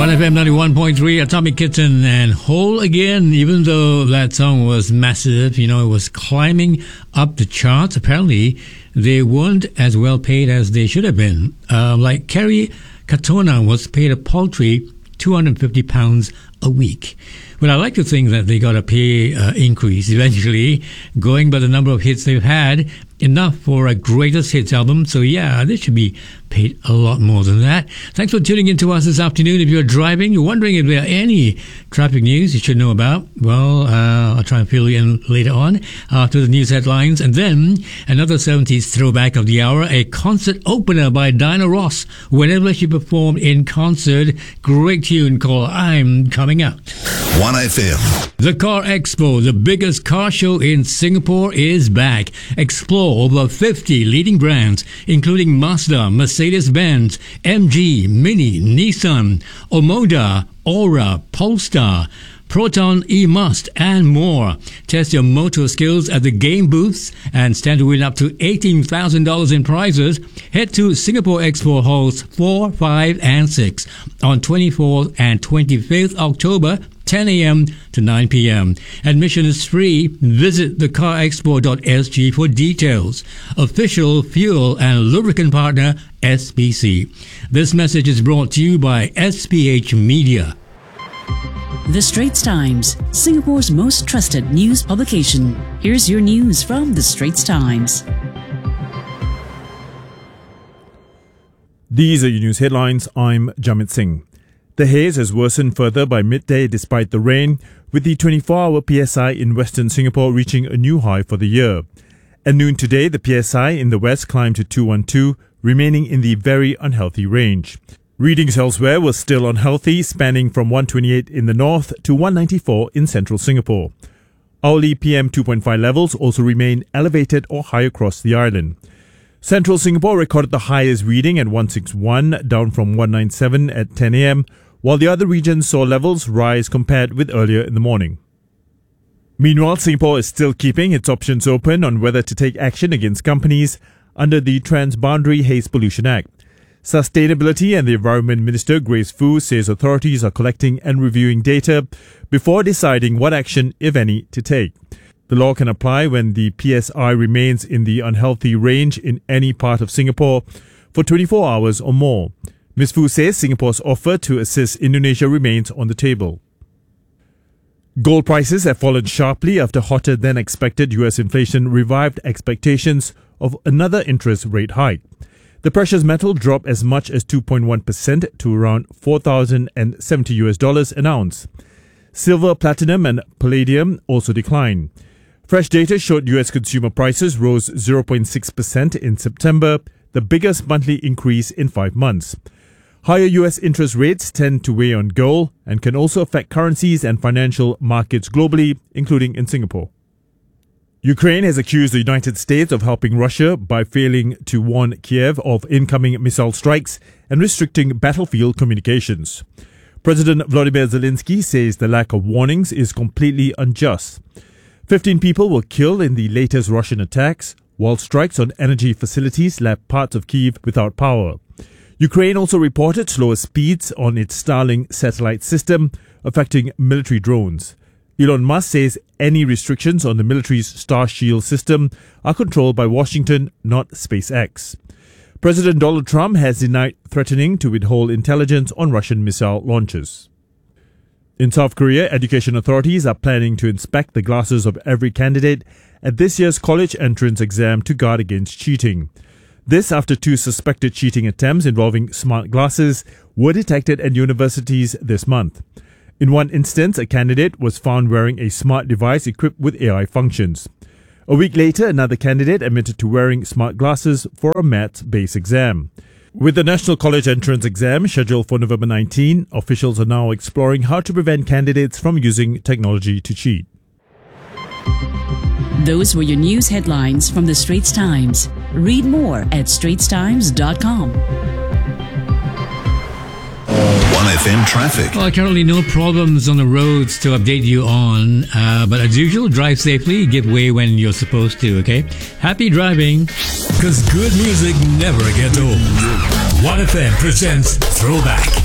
1FM 91.3, Atomic Kitten and Whole Again. Even though that song was massive, it was climbing up the charts. Apparently, they weren't as well paid as they should have been. Like Kerry Katona was paid a paltry £250 a week. Well, I like to think that they got a pay increase eventually, going by the number of hits they've had, enough for a greatest hits album. So yeah, they should be paid a lot more than that. Thanks for tuning in to us this afternoon. If you're driving, you're wondering if there are any traffic news you should know about, well, I'll try and fill you in later on after the news headlines. And then another 70s throwback of the hour, a concert opener by Diana Ross whenever she performed in concert. Great tune called I'm Coming Out. 1FM. The Car Expo, the biggest car show in Singapore, is back. Explore over 50 leading brands, including Mazda, Mercedes-Benz, MG, Mini, Nissan, Omoda, Aura, Polestar, Proton, E-Must, and more. Test your motor skills at the game booths and stand to win up to $18,000 in prizes. Head to Singapore Expo Halls 4, 5, and 6 on 24th and 25th October, 10 a.m. to 9 p.m. Admission is free. Visit thecarexpo.sg for details. Official fuel and lubricant partner, SPC. This message is brought to you by SPH Media. The Straits Times, Singapore's most trusted news publication. Here's your news from The Straits Times. These are your news headlines. I'm Jamit Singh. The haze has worsened further by midday despite the rain, with the 24-hour PSI in Western Singapore reaching a new high for the year. At noon today, the PSI in the west climbed to 212, remaining in the very unhealthy range. Readings elsewhere were still unhealthy, spanning from 128 in the north to 194 in central Singapore. Hourly PM 2.5 levels also remain elevated or high across the island. Central Singapore recorded the highest reading at 161, down from 197 at 10 a.m., while the other regions saw levels rise compared with earlier in the morning. Meanwhile, Singapore is still keeping its options open on whether to take action against companies under the Transboundary Haze Pollution Act. Sustainability and the Environment Minister Grace Fu says authorities are collecting and reviewing data before deciding what action, if any, to take. The law can apply when the PSI remains in the unhealthy range in any part of Singapore for 24 hours or more. Ms. Fu says Singapore's offer to assist Indonesia remains on the table. Gold prices have fallen sharply after hotter than expected US inflation revived expectations of another interest rate hike. The precious metal dropped as much as 2.1% to around $4,070 an ounce. Silver, platinum and palladium also declined. Fresh data showed US consumer prices rose 0.6% in September, the biggest monthly increase in 5 months. Higher US interest rates tend to weigh on gold and can also affect currencies and financial markets globally, including in Singapore. Ukraine has accused the United States of helping Russia by failing to warn Kiev of incoming missile strikes and restricting battlefield communications. President Volodymyr Zelensky says the lack of warnings is completely unjust. 15 people were killed in the latest Russian attacks, while strikes on energy facilities left parts of Kyiv without power. Ukraine also reported slower speeds on its Starlink satellite system, affecting military drones. Elon Musk says any restrictions on the military's Starshield system are controlled by Washington, not SpaceX. President Donald Trump has denied threatening to withhold intelligence on Russian missile launches. In South Korea, education authorities are planning to inspect the glasses of every candidate at this year's college entrance exam to guard against cheating. This after 2 suspected cheating attempts involving smart glasses were detected at universities this month. In one instance, a candidate was found wearing a smart device equipped with AI functions. A week later, another candidate admitted to wearing smart glasses for a maths-based exam. With the National College Entrance Exam scheduled for November 19, officials are now exploring how to prevent candidates from using technology to cheat. Those were your news headlines from The Straits Times. Read more at straitstimes.com. 1FM traffic. Well, currently no problems on the roads to update you on, but as usual, drive safely, give way when you're supposed to, okay? Happy driving. Because good music never gets old. 1FM presents Throwback.